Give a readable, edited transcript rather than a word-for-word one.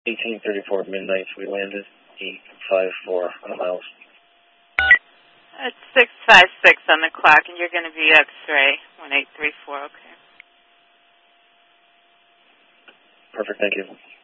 1834 midnight. We landed 854 miles. It's 6:56 on the clock, and you're going to be X-ray 1834. Okay. Perfect. Thank you.